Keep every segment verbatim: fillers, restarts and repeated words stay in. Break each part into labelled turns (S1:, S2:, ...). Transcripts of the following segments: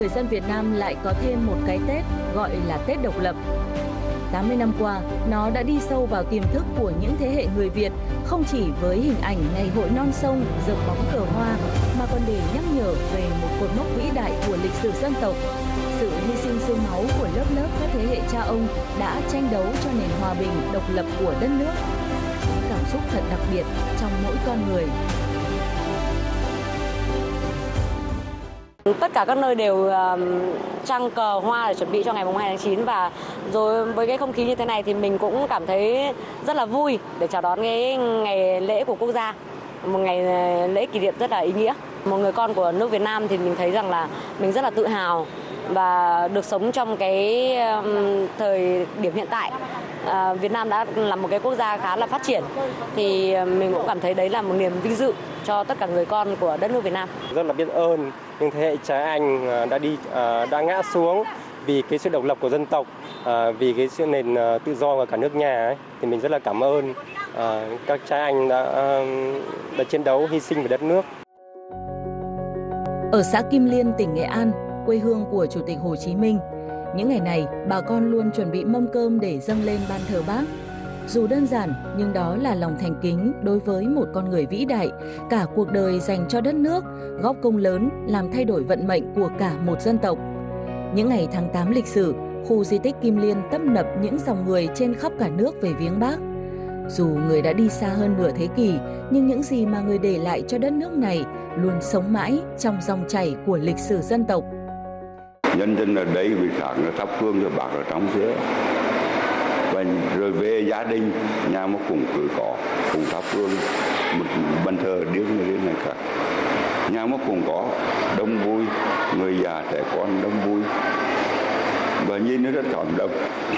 S1: Người dân Việt Nam lại có thêm một cái Tết gọi là Tết độc lập. tám mươi năm qua, nó đã đi sâu vào tiềm thức của những thế hệ người Việt, không chỉ với hình ảnh ngày hội non sông, rực bóng cờ hoa, mà còn để nhắc nhở về một cột mốc vĩ đại của lịch sử dân tộc, sự hy sinh xương máu của lớp lớp các thế hệ cha ông đã tranh đấu cho nền hòa bình, độc lập của đất nước. Cảm xúc thật đặc biệt trong mỗi con người.
S2: Tất cả các nơi đều trăng cờ hoa để chuẩn bị cho ngày mùng hai tháng chín, và rồi với cái không khí như thế này thì mình cũng cảm thấy rất là vui để chào đón cái ngày lễ của quốc gia, một ngày lễ kỷ niệm rất là ý nghĩa. Một người con của nước Việt Nam thì mình thấy rằng là mình rất là tự hào và được sống trong cái thời điểm hiện tại. À, Việt Nam đã là một cái quốc gia khá là phát triển, thì mình cũng cảm thấy đấy là một niềm vinh dự cho tất cả người con của đất nước Việt Nam.
S3: Rất là biết ơn những thế hệ cha anh đã đi đã ngã xuống vì cái sự độc lập của dân tộc, vì cái sự nền tự do của cả nước nhà ấy. Thì mình rất là cảm ơn các cha anh đã đã chiến đấu hy sinh vì đất nước.
S1: Ở xã Kim Liên, tỉnh Nghệ An, quê hương của Chủ tịch Hồ Chí Minh, những ngày này bà con luôn chuẩn bị mâm cơm để dâng lên ban thờ Bác. Dù đơn giản nhưng đó là lòng thành kính đối với một con người vĩ đại, cả cuộc đời dành cho đất nước, góp công lớn làm thay đổi vận mệnh của cả một dân tộc. Những ngày tháng tám lịch sử, khu di tích Kim Liên tấp nập những dòng người trên khắp cả nước về viếng Bác. Dù người đã đi xa hơn nửa thế kỷ, nhưng những gì mà người để lại cho đất nước này luôn sống mãi trong dòng chảy của lịch sử dân tộc.
S4: Nhân dân ở đây vì sáng là thắp hương cho Bác ở trong giữa, và rồi về gia đình nhà một cùng cứ có cùng thắp hương một bàn thờ riêng người riêng này khác, nhà một cùng có đông vui, người già trẻ con đông vui và nhìn nó rất cảm động.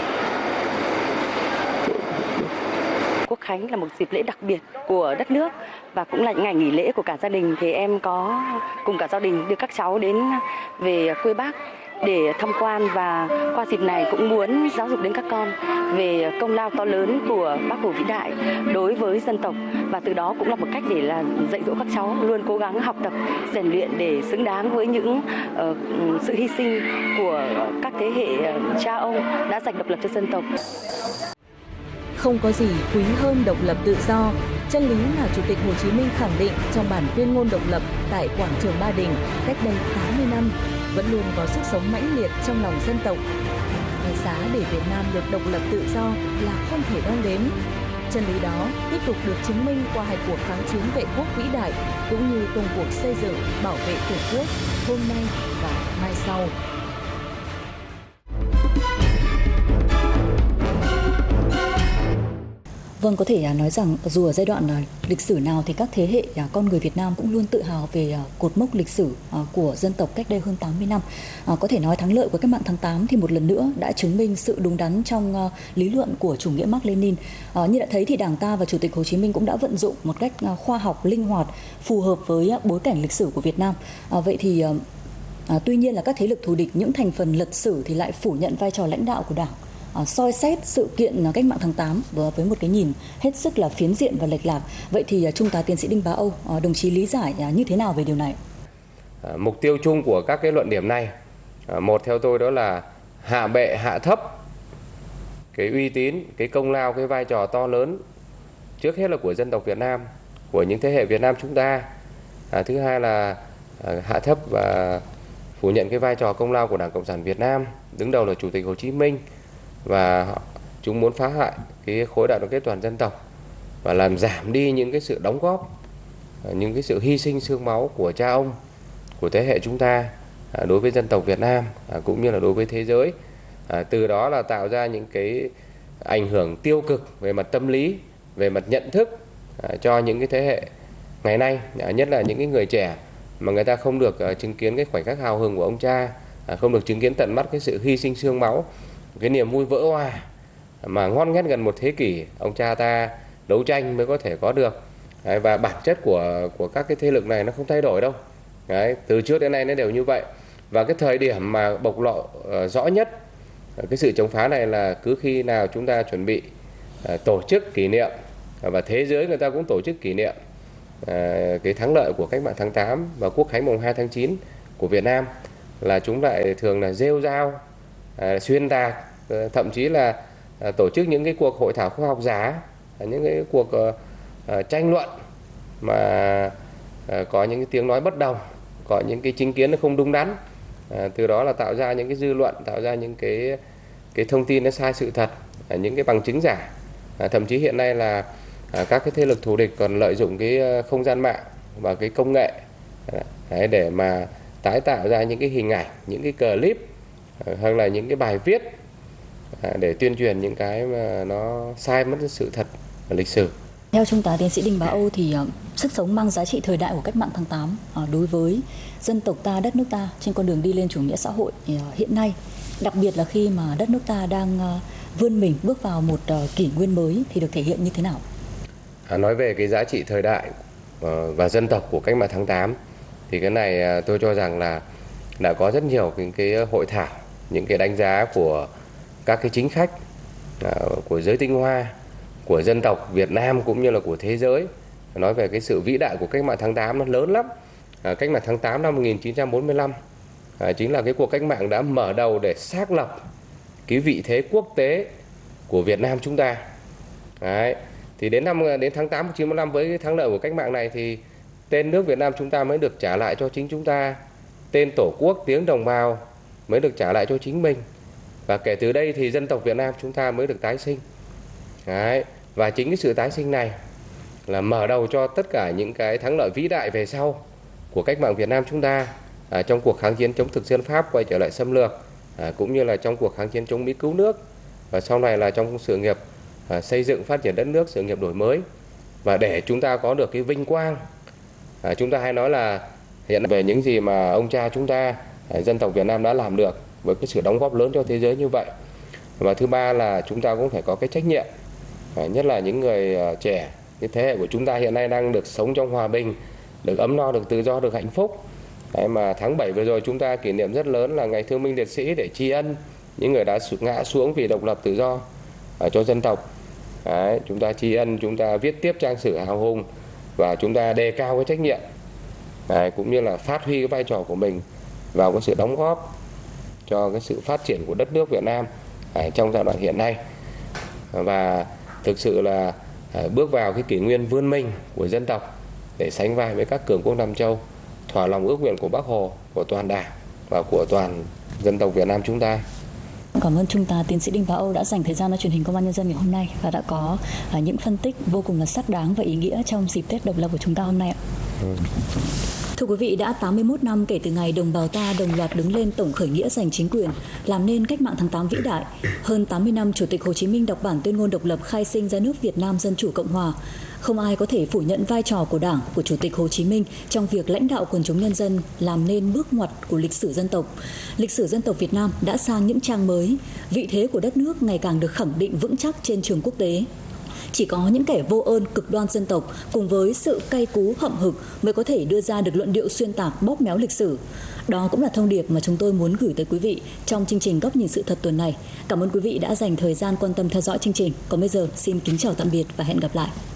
S5: Quốc khánh là một dịp lễ đặc biệt của đất nước và cũng là những ngày nghỉ lễ của cả gia đình, thì em có cùng cả gia đình đưa các cháu đến về quê Bác để tham quan, và qua dịp này cũng muốn giáo dục đến các con về công lao to lớn của Bác Hồ vĩ đại đối với dân tộc, và từ đó cũng là một cách để là dạy dỗ các cháu luôn cố gắng học tập, rèn luyện để xứng đáng với những uh, sự hy sinh của các thế hệ cha ông đã giành độc lập cho dân tộc.
S1: Không có gì quý hơn độc lập tự do, chân lý mà Chủ tịch Hồ Chí Minh khẳng định trong bản tuyên ngôn độc lập tại quảng trường Ba Đình cách đây tám mươi năm, vẫn luôn có sức sống mãnh liệt trong lòng dân tộc. Cái giá để Việt Nam được độc lập tự do là không thể đong đếm. Chân lý đó tiếp tục được chứng minh qua hai cuộc kháng chiến vệ quốc vĩ đại, cũng như công cuộc xây dựng, bảo vệ Tổ quốc hôm nay và mai sau.
S6: Vâng, có thể nói rằng dù ở giai đoạn lịch sử nào thì các thế hệ con người Việt Nam cũng luôn tự hào về cột mốc lịch sử của dân tộc cách đây hơn tám mươi năm. Có thể nói thắng lợi của cách mạng tháng tám thì một lần nữa đã chứng minh sự đúng đắn trong lý luận của chủ nghĩa Mác Lênin. Như đã thấy thì Đảng ta và Chủ tịch Hồ Chí Minh cũng đã vận dụng một cách khoa học, linh hoạt, phù hợp với bối cảnh lịch sử của Việt Nam. Vậy thì À, tuy nhiên là các thế lực thù địch, những thành phần lật sử thì lại phủ nhận vai trò lãnh đạo của Đảng, à, soi xét sự kiện cách mạng tháng tám với một cái nhìn hết sức là phiến diện và lệch lạc. Vậy thì Trung tá tiến sĩ Đinh Bá Âu, à, đồng chí lý giải à, như thế nào về điều này?
S7: À, mục tiêu chung của các cái luận điểm này, à, một theo tôi đó là hạ bệ hạ thấp cái uy tín, cái công lao, cái vai trò to lớn trước hết là của dân tộc Việt Nam, của những thế hệ Việt Nam chúng ta. À, thứ hai là à, hạ thấp và phủ nhận cái vai trò công lao của Đảng Cộng sản Việt Nam, đứng đầu là Chủ tịch Hồ Chí Minh, và chúng muốn phá hại cái khối đại đoàn kết toàn dân tộc và làm giảm đi những cái sự đóng góp, những cái sự hy sinh xương máu của cha ông, của thế hệ chúng ta đối với dân tộc Việt Nam cũng như là đối với thế giới. Từ đó là tạo ra những cái ảnh hưởng tiêu cực về mặt tâm lý, về mặt nhận thức cho những cái thế hệ ngày nay, nhất là những cái người trẻ mà người ta không được uh, chứng kiến cái khoảnh khắc hào hùng của ông cha, uh, không được chứng kiến tận mắt cái sự hy sinh xương máu, cái niềm vui vỡ hòa mà ngon nghét gần một thế kỷ ông cha ta đấu tranh mới có thể có được. Đấy, và bản chất của của các cái thế lực này nó không thay đổi đâu. Đấy, từ trước đến nay nó đều như vậy. Và cái thời điểm mà bộc lộ uh, rõ nhất uh, cái sự chống phá này là cứ khi nào chúng ta chuẩn bị uh, tổ chức kỷ niệm, uh, và thế giới người ta cũng tổ chức kỷ niệm À, cái thắng lợi của cách mạng tháng tám và quốc khánh mùng hai tháng chín của Việt Nam, là chúng lại thường là rêu rao, à, xuyên tạc, thậm chí là à, tổ chức những cái cuộc hội thảo khoa học giả, những cái cuộc à, tranh luận mà à, có những cái tiếng nói bất đồng, có những cái chính kiến nó không đúng đắn, à, từ đó là tạo ra những cái dư luận, tạo ra những cái cái thông tin nó sai sự thật, à, những cái bằng chứng giả, à, thậm chí hiện nay là à, các cái thế lực thù địch còn lợi dụng cái không gian mạng và cái công nghệ đấy, để mà tái tạo ra những cái hình ảnh, những cái clip hoặc là những cái bài viết để tuyên truyền những cái mà nó sai mất sự thật và lịch sử.
S6: Theo Trung tá tiến sĩ Đinh Bá Âu thì uh, sức sống mang giá trị thời đại của cách mạng tháng tám uh, đối với dân tộc ta, đất nước ta trên con đường đi lên chủ nghĩa xã hội uh, hiện nay, đặc biệt là khi mà đất nước ta đang uh, vươn mình bước vào một uh, kỷ nguyên mới thì được thể hiện như thế nào?
S7: À, nói về cái giá trị thời đại uh, và dân tộc của cách mạng tháng tám thì cái này uh, tôi cho rằng là đã có rất nhiều những cái hội thảo, những cái đánh giá của các cái chính khách uh, của giới tinh hoa, của dân tộc Việt Nam cũng như là của thế giới, nói về cái sự vĩ đại của cách mạng tháng tám nó lớn lắm. À, cách mạng tháng tám năm một nghìn chín trăm bốn mươi lăm à, chính là cái cuộc cách mạng đã mở đầu để xác lập cái vị thế quốc tế của Việt Nam chúng ta. Đấy. Thì đến năm đến tháng tám một nghìn chín trăm bốn mươi lăm với cái thắng lợi của cách mạng này thì tên nước Việt Nam chúng ta mới được trả lại cho chính chúng ta, tên tổ quốc, tiếng đồng bào mới được trả lại cho chính mình, và kể từ đây thì dân tộc Việt Nam chúng ta mới được tái sinh. Đấy. Và chính cái sự tái sinh này là mở đầu cho tất cả những cái thắng lợi vĩ đại về sau của cách mạng Việt Nam chúng ta, à, trong cuộc kháng chiến chống thực dân Pháp quay trở lại xâm lược, à, cũng như là trong cuộc kháng chiến chống Mỹ cứu nước, và sau này là trong sự nghiệp à, xây dựng phát triển đất nước, sự nghiệp đổi mới. Và để chúng ta có được cái vinh quang, à, chúng ta hay nói là hiện về những gì mà ông cha chúng ta, à, dân tộc Việt Nam đã làm được với cái sự đóng góp lớn cho thế giới như vậy. Và thứ ba là chúng ta cũng phải có cái trách nhiệm, à, nhất là những người à, trẻ, cái thế hệ của chúng ta hiện nay đang được sống trong hòa bình, được ấm no, được tự do, được hạnh phúc. Đấy, mà tháng bảy vừa rồi chúng ta kỷ niệm rất lớn là ngày thương binh liệt sĩ để tri ân những người đã ngã xuống vì độc lập tự do à, cho dân tộc. Đấy, chúng ta tri ân, chúng ta viết tiếp trang sử hào hùng và chúng ta đề cao cái trách nhiệm, đấy, cũng như là phát huy cái vai trò của mình vào cái sự đóng góp cho cái sự phát triển của đất nước Việt Nam đấy, trong giai đoạn hiện nay. Và thực sự là bước vào cái kỷ nguyên vươn mình của dân tộc để sánh vai với các cường quốc Nam Châu, thỏa lòng ước nguyện của Bác Hồ, của toàn Đảng và của toàn dân tộc Việt Nam chúng ta.
S6: Cảm ơn Trung tá tiến sĩ Đinh Bá Âu đã dành thời gian cho truyền hình Công an Nhân dân ngày hôm nay và đã có những phân tích vô cùng là xác đáng và ý nghĩa trong dịp Tết độc lập của chúng ta hôm nay ạ. Ừ. Thưa quý vị, đã tám mươi mốt năm kể từ ngày đồng bào ta đồng loạt đứng lên tổng khởi nghĩa giành chính quyền, làm nên cách mạng tháng tám vĩ đại. Hơn tám mươi năm Chủ tịch Hồ Chí Minh đọc bản tuyên ngôn độc lập khai sinh ra nước Việt Nam Dân Chủ Cộng Hòa. Không ai có thể phủ nhận vai trò của Đảng, của Chủ tịch Hồ Chí Minh trong việc lãnh đạo quần chúng nhân dân, làm nên bước ngoặt của lịch sử dân tộc. Lịch sử dân tộc Việt Nam đã sang những trang mới, vị thế của đất nước ngày càng được khẳng định vững chắc trên trường quốc tế. Chỉ có những kẻ vô ơn cực đoan dân tộc cùng với sự cay cú hậm hực mới có thể đưa ra được luận điệu xuyên tạc bóp méo lịch sử. Đó cũng là thông điệp mà chúng tôi muốn gửi tới quý vị trong chương trình Góc nhìn sự thật tuần này. Cảm ơn quý vị đã dành thời gian quan tâm theo dõi chương trình. Còn bây giờ xin kính chào tạm biệt và hẹn gặp lại.